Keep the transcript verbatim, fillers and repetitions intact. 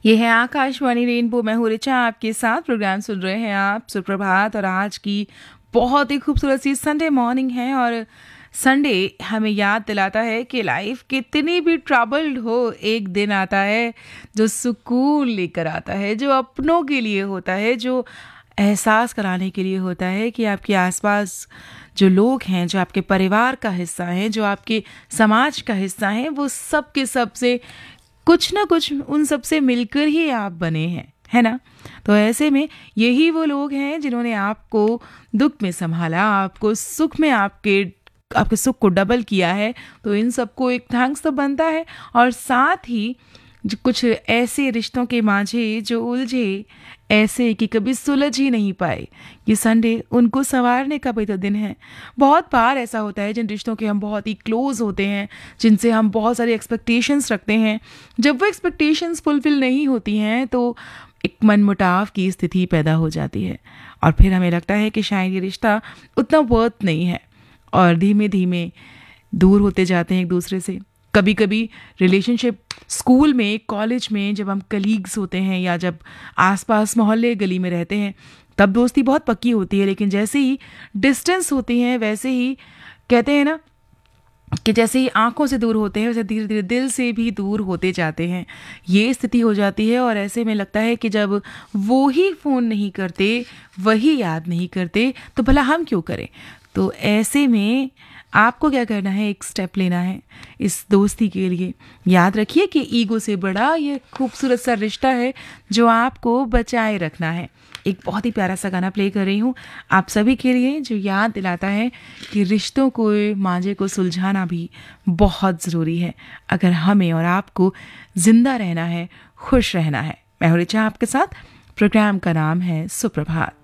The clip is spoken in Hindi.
ये है आकाशवाणी रेनबो। मैं हूँ रिचा आपके साथ। प्रोग्राम सुन रहे हैं आप सुप्रभात। और आज की बहुत ही खूबसूरत सी संडे मॉर्निंग है और संडे हमें याद दिलाता है कि लाइफ कितनी भी ट्रबल्ड हो, एक दिन आता है जो सुकून लेकर आता है, जो अपनों के लिए होता है, जो एहसास कराने के लिए होता है कि आपके आसपास जो लोग हैं, जो आपके परिवार का हिस्सा हैं, जो आपके समाज का हिस्सा हैं, वो सब के सब से कुछ ना कुछ उन सब से मिलकर ही आप बने हैं, है ना। तो ऐसे में यही वो लोग हैं जिन्होंने आपको दुख में संभाला, आपको सुख में आपके आपके सुख को डबल किया है। तो इन सबको एक थैंक्स तो बनता है। और साथ ही जो कुछ ऐसे रिश्तों के मांझे जो उलझे ऐसे कि कभी सुलझ ही नहीं पाए, ये संडे उनको संवारने का भी तो दिन है। बहुत बार ऐसा होता है जिन रिश्तों के हम बहुत ही क्लोज होते हैं, जिनसे हम बहुत सारी एक्सपेक्टेशंस रखते हैं, जब वो एक्सपेक्टेशंस फुलफिल नहीं होती हैं तो एक मनमुटाव की स्थिति पैदा हो जाती है और फिर हमें लगता है कि शायद ये रिश्ता उतना वर्थ नहीं है और धीमे धीमे दूर होते जाते हैं एक दूसरे से। कभी कभी रिलेशनशिप स्कूल में, कॉलेज में जब हम कलीग्स होते हैं या जब आसपास मोहल्ले गली में रहते हैं तब दोस्ती बहुत पक्की होती है, लेकिन जैसे ही डिस्टेंस होती है वैसे ही कहते हैं ना कि जैसे ही आंखों से दूर होते हैं वैसे धीरे धीरे दिल से भी दूर होते जाते हैं। ये स्थिति हो जाती है और ऐसे में लगता है कि जब वो ही फ़ोन नहीं करते, वही याद नहीं करते, तो भला हम क्यों करें। तो ऐसे में आपको क्या करना है, एक स्टेप लेना है इस दोस्ती के लिए। याद रखिए कि ईगो से बड़ा ये खूबसूरत सा रिश्ता है जो आपको बचाए रखना है। एक बहुत ही प्यारा सा गाना प्ले कर रही हूँ आप सभी के लिए जो याद दिलाता है कि रिश्तों को, मांझे को सुलझाना भी बहुत ज़रूरी है अगर हमें और आपको ज़िंदा रहना है, खुश रहना है। मैं हूँ रिचा आपके साथ। प्रोग्राम का नाम है सुप्रभात।